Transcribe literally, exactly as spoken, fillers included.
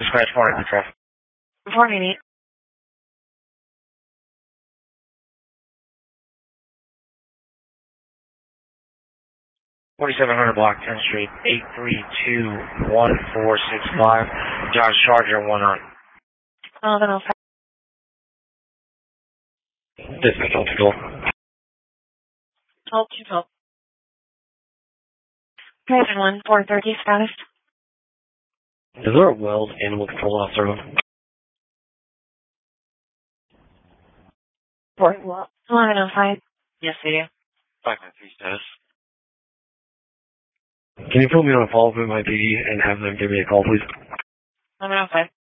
Dispatch four ninety traffic. four ninety. forty-seven hundred block tenth Street, eight three two one four six five. Dodge Charger one on. eleven oh five. Dispatch hold fuel. twelve two twelve. Horizon one four thirty status. Is there a Wells Animal Control Officer on? Fort eleven oh five. Yes, we do. five nine three status. Can you put me on a follow-up with my P D and have them give me a call, please? eleven oh five.